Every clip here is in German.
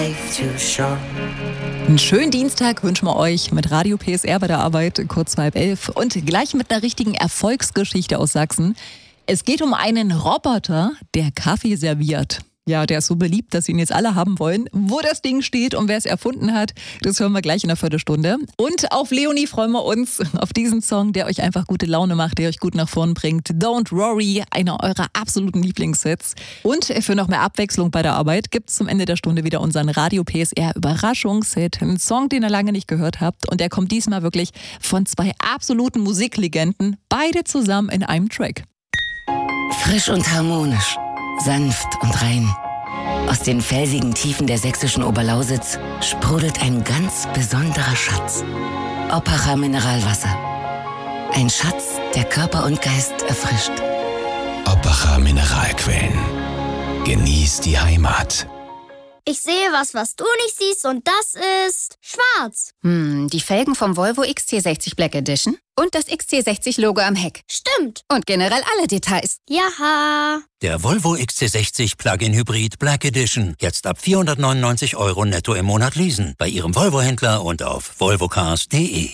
Einen schönen Dienstag wünschen wir euch mit Radio PSR bei der Arbeit, kurz vor 10:30 und gleich mit einer richtigen Erfolgsgeschichte aus Sachsen. Es geht um einen Roboter, der Kaffee serviert. Ja, der ist so beliebt, dass ihn jetzt alle haben wollen. Wo das Ding steht und wer es erfunden hat, das hören wir gleich in einer Viertelstunde. Und auf Leonie freuen wir uns, auf diesen Song, der euch einfach gute Laune macht, der euch gut nach vorn bringt. Don't Worry, einer eurer absoluten Lieblingshits. Und für noch mehr Abwechslung bei der Arbeit gibt es zum Ende der Stunde wieder unseren Radio PSR Überraschungshit. Ein Song, den ihr lange nicht gehört habt. Und der kommt diesmal wirklich von zwei absoluten Musiklegenden, beide zusammen in einem Track. Frisch und harmonisch, sanft und rein. Aus den felsigen Tiefen der sächsischen Oberlausitz sprudelt ein ganz besonderer Schatz. Oppacher Mineralwasser. Ein Schatz, der Körper und Geist erfrischt. Oppacher Mineralquellen. Genieß die Heimat. Ich sehe was du nicht siehst und das ist schwarz. Die Felgen vom Volvo XC60 Black Edition und das XC60-Logo am Heck. Stimmt. Und generell alle Details. Jaha. Der Volvo XC60 Plug-in Hybrid Black Edition. Jetzt ab 499 € netto im Monat leasen. Bei Ihrem Volvo-Händler und auf volvocars.de.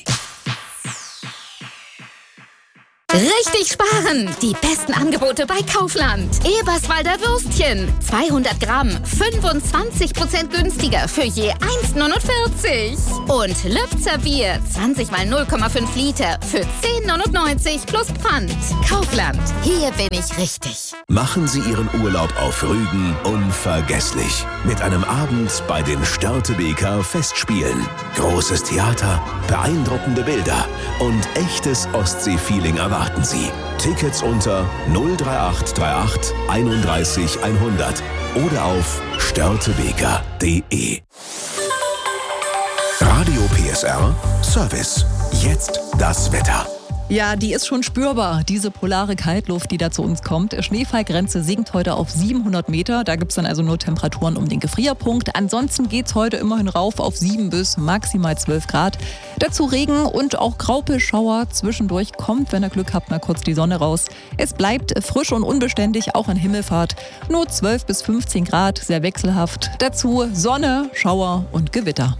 Richtig sparen! Die besten Angebote bei Kaufland. Eberswalder Würstchen. 200 Gramm, 25% günstiger für je 1,49. Und Lübzer Bier, 20 mal 0,5 Liter für 10,99 plus Pfand. Kaufland, hier bin ich richtig. Machen Sie Ihren Urlaub auf Rügen unvergesslich. Mit einem Abend bei den Störtebeker Festspielen. Großes Theater, beeindruckende Bilder und echtes Ostsee-Feeling erwarten Sie. Tickets unter 03838 31 100 oder auf störtebeker.de. Radio PSR Service. Jetzt das Wetter. Ja, die ist schon spürbar, diese polare Kaltluft, die da zu uns kommt. Schneefallgrenze sinkt heute auf 700 Meter. Da gibt es dann also nur Temperaturen um den Gefrierpunkt. Ansonsten geht es heute immerhin rauf auf 7 bis maximal 12 Grad. Dazu Regen und auch Graupelschauer. Zwischendurch kommt, wenn ihr Glück habt, mal kurz die Sonne raus. Es bleibt frisch und unbeständig, auch an Himmelfahrt. Nur 12 bis 15 Grad, sehr wechselhaft. Dazu Sonne, Schauer und Gewitter.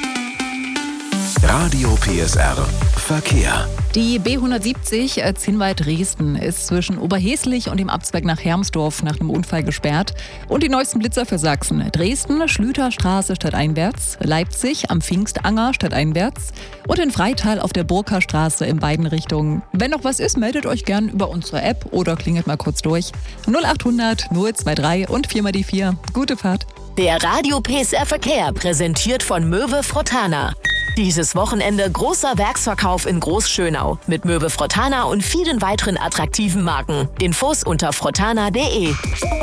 Radio PSR Verkehr. Die B170 Zinnwald-Dresden ist zwischen Oberheslich und dem Abzweig nach Hermsdorf nach einem Unfall gesperrt. Und die neuesten Blitzer für Sachsen. Dresden, Schlüterstraße stadteinwärts, Leipzig am Pfingstanger stadteinwärts und in Freital auf der Burka-Straße in beiden Richtungen. Wenn noch was ist, meldet euch gern über unsere App oder klingelt mal kurz durch. 0800 023 und 4 mal die 4. Gute Fahrt. Der Radio PSR Verkehr präsentiert von Möwe Frottana. Dieses Wochenende großer Werksverkauf in Großschönau mit Möwe Frottana und vielen weiteren attraktiven Marken. Infos unter frottana.de.